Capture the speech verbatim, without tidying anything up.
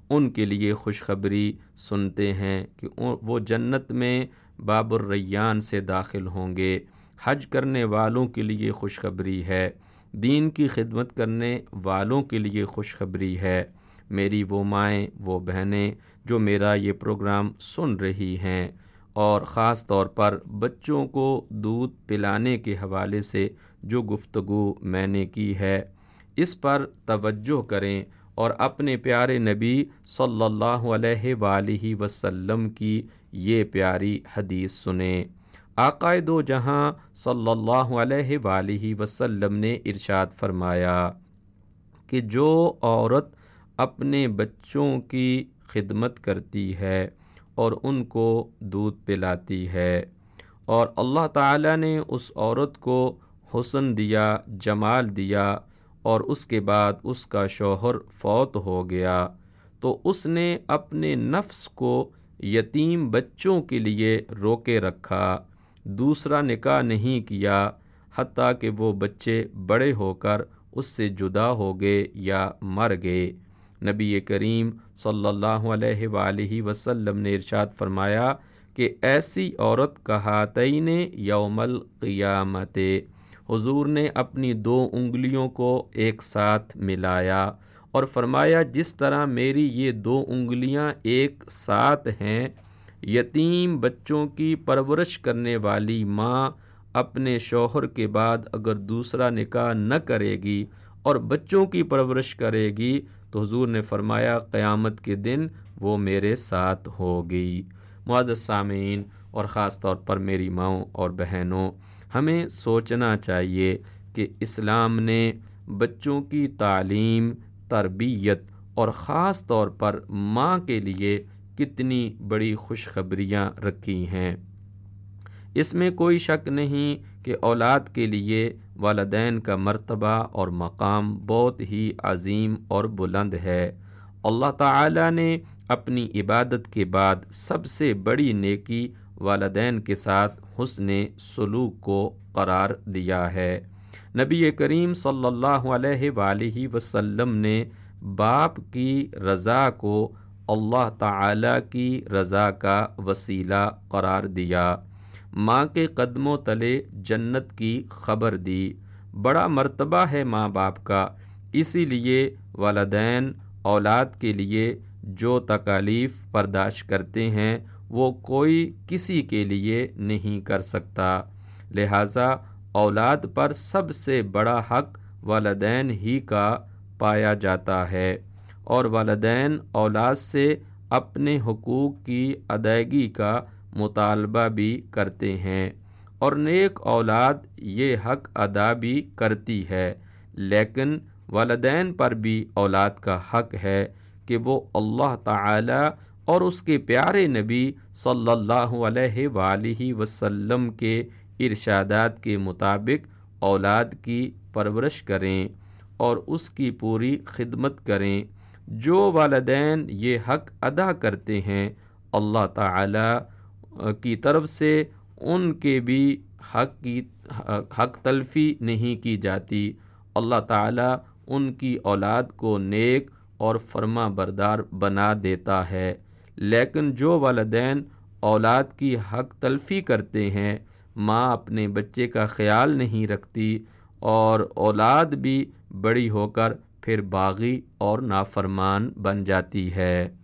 ان کے لیے خوشخبری سنتے ہیں کہ وہ جنت میں باب الریان سے داخل ہوں گے۔ حج کرنے والوں کے لیے خوشخبری ہے، دین کی خدمت کرنے والوں کے لیے خوشخبری ہے۔ میری وہ مائیں، وہ بہنیں جو میرا یہ پروگرام سن رہی ہیں، اور خاص طور پر بچوں کو دودھ پلانے کے حوالے سے جو گفتگو میں نے کی ہے، اس پر توجہ کریں اور اپنے پیارے نبی صلی اللہ علیہ وآلہ وسلم کی یہ پیاری حدیث سنیں۔ آقا دو جہاں صلی اللہ علیہ وآلہ وسلم نے ارشاد فرمایا کہ جو عورت اپنے بچوں کی خدمت کرتی ہے اور ان کو دودھ پلاتی ہے، اور اللہ تعالیٰ نے اس عورت کو حسن دیا، جمال دیا، اور اس کے بعد اس کا شوہر فوت ہو گیا، تو اس نے اپنے نفس کو یتیم بچوں کے لیے روکے رکھا، دوسرا نکاح نہیں کیا حتیٰ کہ وہ بچے بڑے ہو کر اس سے جدا ہو گئے یا مر گئے۔ نبی کریم صلی اللہ علیہ وآلہ وسلم نے ارشاد فرمایا کہ ایسی عورت کہاتین یوم القیامت، حضور نے اپنی دو انگلیوں کو ایک ساتھ ملایا اور فرمایا جس طرح میری یہ دو انگلیاں ایک ساتھ ہیں، یتیم بچوں کی پرورش کرنے والی ماں اپنے شوہر کے بعد اگر دوسرا نکاح نہ کرے گی اور بچوں کی پرورش کرے گی تو حضور نے فرمایا قیامت کے دن وہ میرے ساتھ ہوگی۔ معزز سامعین، اور خاص طور پر میری ماؤں اور بہنوں، ہمیں سوچنا چاہیے کہ اسلام نے بچوں کی تعلیم، تربیت اور خاص طور پر ماں کے لیے کتنی بڑی خوشخبریاں رکھی ہیں۔ اس میں کوئی شک نہیں کہ اولاد کے لیے والدین کا مرتبہ اور مقام بہت ہی عظیم اور بلند ہے۔ اللہ تعالیٰ نے اپنی عبادت کے بعد سب سے بڑی نیکی والدین کے ساتھ حسن سلوک کو قرار دیا ہے۔ نبی کریم صلی اللہ علیہ وآلہ وسلم نے باپ کی رضا کو اللہ تعالیٰ کی رضا کا وسیلہ قرار دیا، ماں کے قدموں تلے جنت کی خبر دی۔ بڑا مرتبہ ہے ماں باپ کا، اسی لیے والدین اولاد کے لیے جو تکالیف برداشت کرتے ہیں وہ کوئی کسی کے لیے نہیں کر سکتا، لہٰذا اولاد پر سب سے بڑا حق والدین ہی کا پایا جاتا ہے، اور والدین اولاد سے اپنے حقوق کی ادائیگی کا مطالبہ بھی کرتے ہیں، اور نیک اولاد یہ حق ادا بھی کرتی ہے، لیکن والدین پر بھی اولاد کا حق ہے کہ وہ اللہ تعالی اور اس کے پیارے نبی صلی اللہ علیہ وآلہ وسلم کے ارشادات کے مطابق اولاد کی پرورش کریں اور اس کی پوری خدمت کریں۔ جو والدین یہ حق ادا کرتے ہیں اللہ تعالی کی طرف سے ان کے بھی حق کی حق تلفی نہیں کی جاتی، اللہ تعالی ان کی اولاد کو نیک اور فرما بردار بنا دیتا ہے، لیکن جو والدین اولاد کی حق تلفی کرتے ہیں، ماں اپنے بچے کا خیال نہیں رکھتی، اور اولاد بھی بڑی ہو کر پھر باغی اور نافرمان بن جاتی ہے۔